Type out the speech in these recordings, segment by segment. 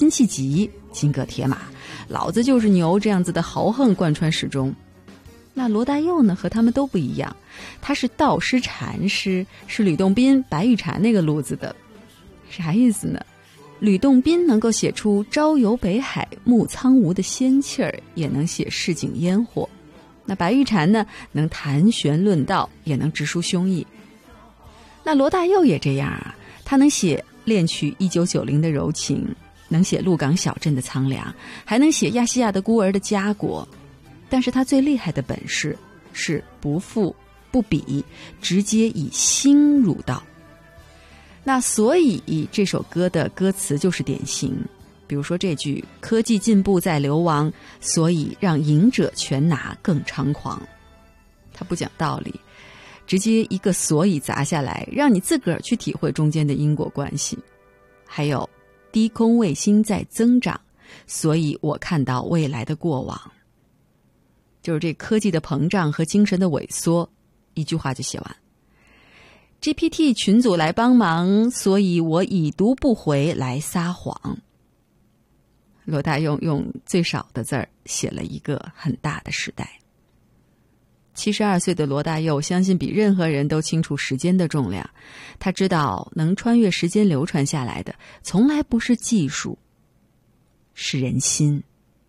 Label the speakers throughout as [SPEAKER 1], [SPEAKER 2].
[SPEAKER 1] 天气急，金戈铁马，老子就是牛这样子的豪横贯穿始终。那罗大佑呢，和他们都不一样，他是道师禅师，是吕洞宾、白玉蝉那个路子的。啥意思呢？吕洞宾能够写出朝游北海沐苍梧的仙气儿，也能写市井烟火。那白玉蝉呢，能谈玄论道，也能直抒胸臆。那罗大佑也这样啊，他能写恋曲1990的柔情，能写鹿港小镇的苍凉，还能写亚细亚的孤儿的家国。但是他最厉害的本事是不赋不比，直接以心入道。那所以这首歌的歌词就是典型，比如说这句科技进步在流亡，所以让赢者全拿更猖狂。他不讲道理，直接一个所以砸下来，让你自个儿去体会中间的因果关系。还有低空卫星在增长，所以我看到未来的过往。就是这科技的膨胀和精神的萎缩，一句话就写完。GPT 群组来帮忙，所以我已读不回来撒谎。罗大佑用最少的字儿写了一个很大的时代。72岁的罗大佑相信比任何人都清楚时间的重量，他知道能穿越时间流传下来的从来不是技术，是人心。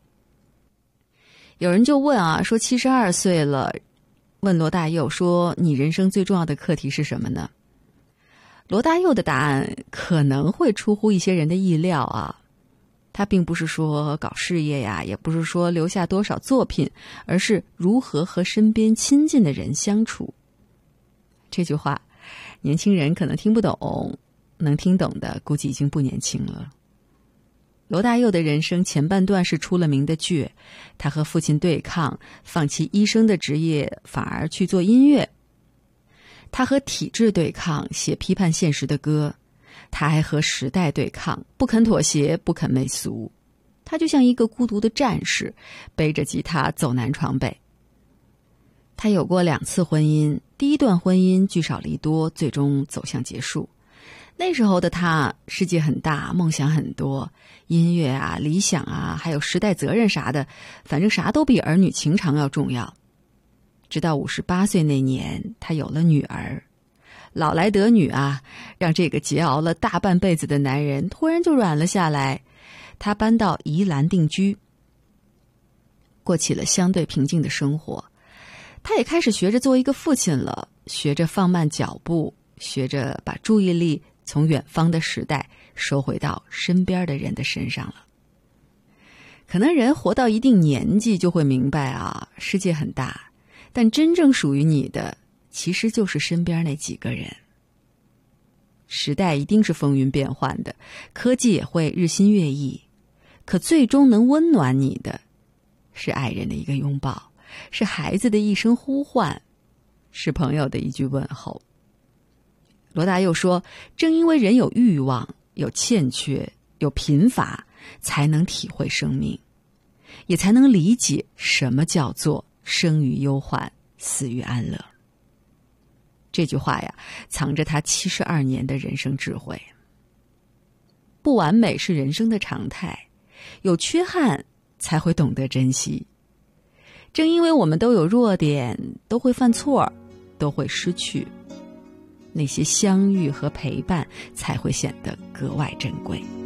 [SPEAKER 1] 有人就问啊，说72岁了，问罗大佑说你人生最重要的课题是什么呢？罗大佑的答案可能会出乎一些人的意料啊，他并不是说搞事业呀，也不是说留下多少作品，而是如何和身边亲近的人相处。这句话年轻人可能听不懂，能听懂的估计已经不年轻了。罗大佑的人生前半段是出了名的倔，他和父亲对抗，放弃医生的职业，反而去做音乐。他和体制对抗，写批判现实的歌。他还和时代对抗，不肯妥协，不肯媚俗。他就像一个孤独的战士，背着吉他走南闯北。他有过2次婚姻，第一段婚姻聚少离多，最终走向结束。那时候的他世界很大，梦想很多，音乐啊，理想啊，还有时代责任啥的，反正啥都比儿女情长要重要。直到58岁那年，他有了女儿。老来得女啊，让这个桀骜了大半辈子的男人突然就软了下来。他搬到宜兰定居，过起了相对平静的生活。他也开始学着做一个父亲了，学着放慢脚步，学着把注意力从远方的时代收回到身边的人的身上了。可能人活到一定年纪就会明白啊，世界很大，但真正属于你的其实就是身边那几个人。时代一定是风云变幻的，科技也会日新月异，可最终能温暖你的是爱人的一个拥抱，是孩子的一声呼唤，是朋友的一句问候。罗大佑说，正因为人有欲望，有欠缺，有贫乏，才能体会生命，也才能理解什么叫做生于忧患，死于安乐。这句话呀，藏着他72年的人生智慧。不完美是人生的常态，有缺憾才会懂得珍惜。正因为我们都有弱点，都会犯错，都会失去，那些相遇和陪伴才会显得格外珍贵。